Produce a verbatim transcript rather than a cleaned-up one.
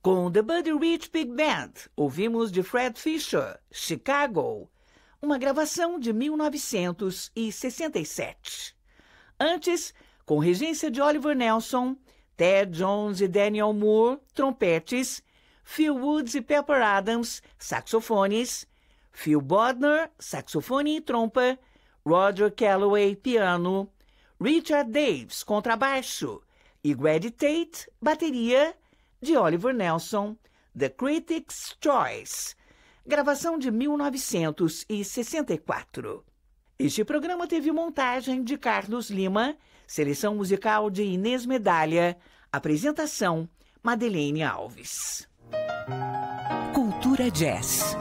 Com The Buddy Rich Big Band, ouvimos de Fred Fisher, Chicago, uma gravação de mil novecentos e sessenta e sete. Antes, com regência de Oliver Nelson, Ted Jones e Daniel Moore, trompetes, Phil Woods e Pepper Adams, saxofones, Phil Bodner, saxofone e trompa, Roger Calloway, piano, Richard Davis, contrabaixo, e Grady Tate, bateria, de Oliver Nelson, The Critics' Choice, gravação de mil novecentos e sessenta e quatro. Este programa teve montagem de Carlos Lima, seleção musical de Inês Medalha, apresentação Madeleine Alves. Cultura Jazz.